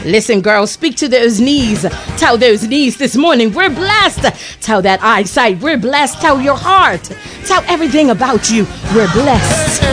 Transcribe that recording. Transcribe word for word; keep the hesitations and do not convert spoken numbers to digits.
Listen, girls, speak to those knees. Tell those knees this morning we're blessed. Tell that eyesight we're blessed. Tell your heart. Tell everything about you we're blessed.